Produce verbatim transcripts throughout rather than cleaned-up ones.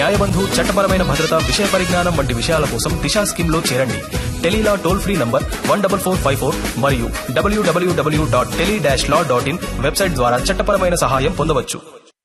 న్యాయబంధు, చట్టపరమైన భద్రత, విషయ పరిజ్ఞానం వంటి విషయాల కోసం దిశా స్కీమ్ లో చేరండి. Tele-Law toll free number one double four five four మరియు డబ్ల్యూడబ్ల్యూడబ్ల్యూ dot tele dash law dot in website ద్వారా చట్టపరమైన సహాయం పొందవచ్చు.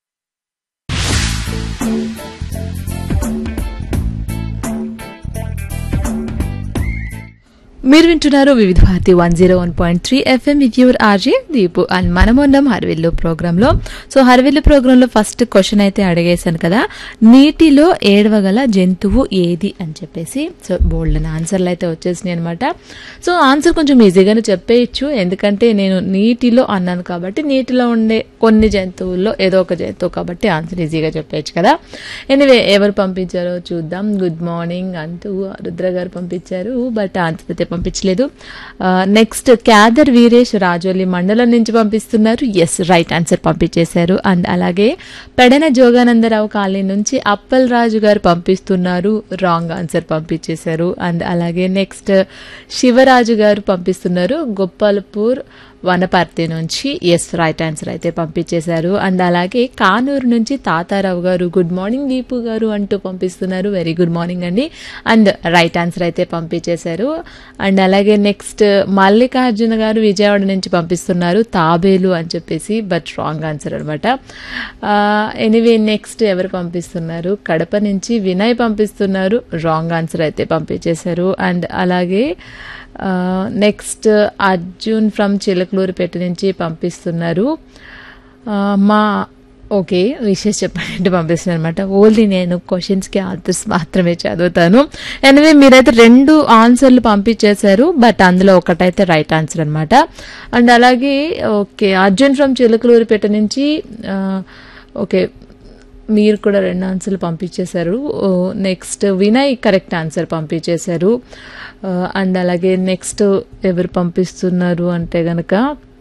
మీరు వింటున్నారు వివిధ Bharati one zero one point three FM with your RJ Deepu and మనమున్నాం హర్విల్లు ప్రోగ్రాంలో. సో హర్విల్లు ప్రోగ్రాంలో ఫస్ట్ క్వశ్చన్ అయితే అడిగేశాను కదా, నీటిలో ఏడవగల జంతువు ఏది అని చెప్పేసి. సో బోల్డ్ అని ఆన్సర్లు అయితే వచ్చేసినాయి అనమాట. సో ఆన్సర్ కొంచెం ఈజీగానే చెప్పేయచ్చు, ఎందుకంటే నేను నీటిలో అన్నాను కాబట్టి నీటిలో ఉండే కొన్ని జంతువుల్లో ఏదో ఒక జంతువు కాబట్టి ఆన్సర్ ఈజీగా చెప్పేయచ్చు కదా. ఎనివే ఎవరు పంపించారో చూద్దాం. గుడ్ మార్నింగ్ అంటూ రుద్ర గారు పంపించారు, బట్ ఆన్సర్ అయితే పంపించలేదు. నెక్స్ట్ క్యాదర్ వీరేష్ రాజోలి మండలం నుంచి పంపిస్తున్నారు. ఎస్, రైట్ ఆన్సర్ పంపించేశారు. అండ్ అలాగే పెడన జోగానందరావు కాలనీ నుంచి అప్పల్ రాజు గారు పంపిస్తున్నారు, రాంగ్ ఆన్సర్ పంపించేశారు. అండ్ అలాగే నెక్స్ట్ శివరాజు గారు పంపిస్తున్నారు గోపాల్పూర్ వనపర్తి నుంచి. ఎస్, రైట్ ఆన్సర్ అయితే పంపించేశారు. అండ్ అలాగే కానూరు నుంచి తాతారావు గారు గుడ్ మార్నింగ్ దీపు గారు అంటూ పంపిస్తున్నారు, వెరీ గుడ్ మార్నింగ్ అండి. అండ్ రైట్ ఆన్సర్ అయితే పంపించేశారు. అండ్ అలాగే నెక్స్ట్ మల్లికార్జున గారు విజయవాడ నుంచి పంపిస్తున్నారు తాబేలు అని చెప్పేసి, బట్ రాంగ్ ఆన్సర్ అనమాట. ఎనీవే నెక్స్ట్ ఎవరు పంపిస్తున్నారు, కడప నుంచి వినయ్ పంపిస్తున్నారు, రాంగ్ ఆన్సర్ అయితే పంపించేశారు. అండ్ అలాగే నెక్స్ట్ అర్జున్ ఫ్రమ్ చిలకలూరుపేట నుంచి పంపిస్తున్నారు. మా ఓకే విషెస్ చెప్పండి పంపిస్తున్నాను అనమాట. ఓన్లీ నేను క్వశ్చన్స్కి ఆన్సర్స్ మాత్రమే చదువుతాను. ఎనివే మీరైతే రెండు ఆన్సర్లు పంపించేశారు, బట్ అందులో ఒకటైతే రైట్ ఆన్సర్ అనమాట. అండ్ అలాగే ఓకే అర్జున్ ఫ్రమ్ చిలకలూరుపేట నుంచి ఓకే మీరు కూడా రెండు ఆన్సర్లు పంపించేశారు. నెక్స్ట్ వినయ్ కరెక్ట్ ఆన్సర్ పంపించేశారు. అండ్ అలాగే నెక్స్ట్ ఎవరు పంపిస్తున్నారు అంటే గనక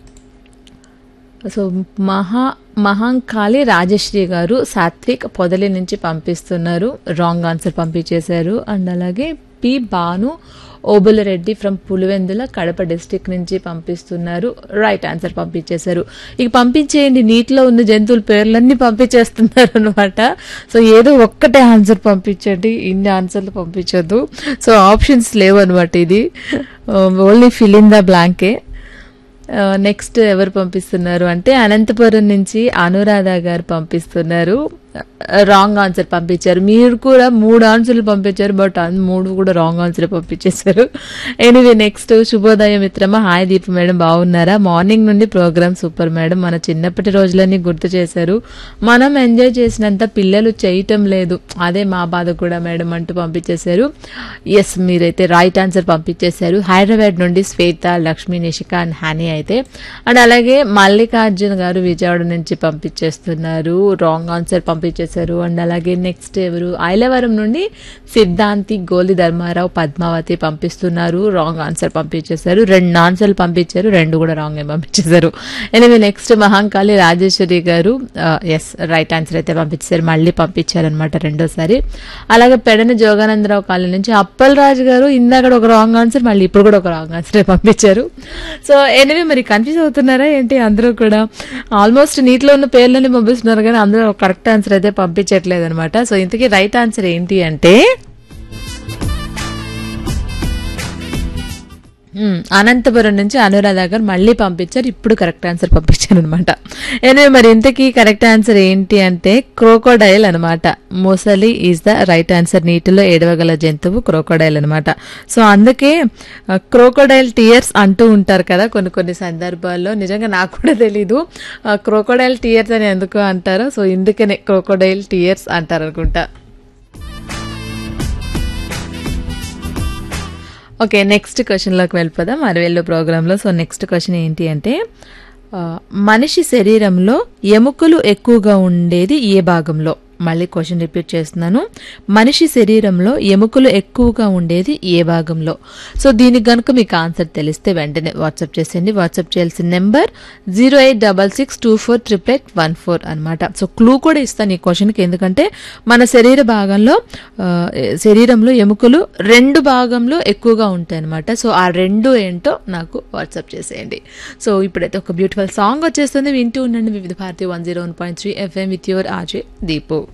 సో మహా మహాంకాళి రాజశ్రీ గారు సాత్విక్ పొదలి నుంచి పంపిస్తున్నారు, రాంగ్ ఆన్సర్ పంపించేశారు. అండ్ అలాగే P Bhanu Obula Reddy from Pulivendula Kadapa district నుంచి పంపిస్తున్నారు, రైట్ ఆన్సర్ పంపించేశారు. ఇక పంపించేయండి, నీటిలో ఉన్న జంతువుల పేర్లన్నీ పంపించేస్తున్నారు అనమాట. సో ఏదో ఒక్కటే ఆన్సర్ పంపించండి, ఇన్ని ఆన్సర్లు పంపించొద్దు. సో ఆప్షన్స్ లేవు అనమాట, ఇది only fill in the బ్లాంకే. Next ఎవరు పంపిస్తున్నారు అంటే అనంతపురం నుంచి అనురాధ గారు పంపిస్తున్నారు, రాంగ్ ఆన్సర్ పంపించారు. మీరు కూడా మూడు ఆన్సర్లు పంపించారు, బట్ మూడు కూడా రాంగ్ ఆన్సర్ పంపించేశారు. ఎనీవే నెక్స్ట్ శుభోదయం మిత్రమా, హాయ్ దీపు మేడం బాగున్నారా, మార్నింగ్ నుండి ప్రోగ్రామ్ సూపర్ మేడం, మన చిన్నప్పటి రోజులన్నీ గుర్తు చేశారు, మనం ఎంజాయ్ చేసినంత పిల్లలు చేయటం లేదు, అదే మా బాధ కూడా మేడం అంటూ పంపించేశారు. ఎస్, మీరైతే రైట్ ఆన్సర్ పంపించేశారు. హైదరాబాద్ నుండి శ్వేత, లక్ష్మీ, నిషిక అండ్ హనీ అయితే. అండ్ అలాగే మల్లికార్జున్ గారు విజయవాడ నుంచి పంపించేస్తున్నారు, రాంగ్ ఆన్సర్ పంపించేశారు. అండ్ అలాగే నెక్స్ట్ ఎవరు ఐలవరం నుండి సిద్ధాంతి, గోలి ధర్మారావు, పద్మావతి పంపిస్తున్నారు, రాంగ్ ఆన్సర్ పంపించేశారు. రెండు ఆన్సర్లు పంపించారు, రెండు కూడా రాంగ్ పంపించేశారు. ఎనివే నెక్స్ట్ మహాంకాళి రాజేశ్వరి గారు ఎస్ రైట్ ఆన్సర్ అయితే పంపించారు, మళ్ళీ పంపించారనమాట రెండోసారి. అలాగే పెడన జోగానందరావు కాలనీ నుంచి అప్పల్ రాజు గారు ఇందాక ఒక రాంగ్ ఆన్సర్, మళ్ళీ ఇప్పుడు కూడా ఒక రాంగ్ ఆన్సర్ పంపించారు. సో ఎనివే మరి కన్ఫ్యూజ్ అవుతున్నారా ఏంటి అందరూ కూడా? ఆల్మోస్ట్ నీటిలో ఉన్న పేర్లన్నీ పంపిస్తున్నారు కానీ అందరూ కరెక్ట్ ఆన్సర్ అయితే పంపించట్లేదు అనమాట. సో ఇంతకీ రైట్ ఆన్సర్ ఏంటి అంటే అనంతపురం నుంచి అనురాధ గారు మళ్ళీ పంపించారు, ఇప్పుడు కరెక్ట్ ఆన్సర్ పంపించారు అనమాట. ఎనివే మరి ఇంతకీ కరెక్ట్ ఆన్సర్ ఏంటి అంటే క్రోకోడైల్ అనమాట. మొసలి ఈజ్ ద రైట్ ఆన్సర్, నీటిలో ఏడవగల జంతువు క్రోకోడైల్ అనమాట. సో అందుకే క్రోకోడైల్ టీయర్స్ అంటూ ఉంటారు కదా కొన్ని కొన్ని సందర్భాల్లో, నిజంగా నాకు కూడా తెలీదు క్రోకోడైల్ టీయర్స్ అని ఎందుకు అంటారో. సో ఇందుకనే క్రోకోడైల్ టీయర్స్ అంటారు అనుకుంటా. ఓకే నెక్స్ట్ క్వశ్చన్లోకి వెళ్ళిపోదాం అరవేళ్ళు ప్రోగ్రాంలో. సో నెక్స్ట్ క్వశ్చన్ ఏంటి అంటే మనిషి శరీరంలో ఎముకలు ఎక్కువగా ఉండేది ఏ భాగంలో? మళ్ళీ క్వశ్చన్ రిపీట్ చేస్తున్నాను, మనిషి శరీరంలో ఎముకలు ఎక్కువగా ఉండేది ఏ భాగంలో? సో దీనికి కనుక మీకు ఆన్సర్ తెలిస్తే వెంటనే వాట్సాప్ చేసేయండి. వాట్సాప్ చేయాల్సిన number zero eight double six two four triple eight one four అనమాట. సో క్లూ కూడా ఇస్తాను ఈ క్వశ్చన్కి, ఎందుకంటే మన శరీర భాగంలో శరీరంలో ఎముకలు రెండు భాగంలో ఎక్కువగా ఉంటాయి అనమాట. సో ఆ రెండు ఏంటో నాకు వాట్సాప్ చేసేయండి. సో ఇప్పుడైతే ఒక బ్యూటిఫుల్ సాంగ్ వచ్చేస్తుంది, వింటూ ఉండండి వివిధ Bharati one zero one point three FM with your RJ Deepu.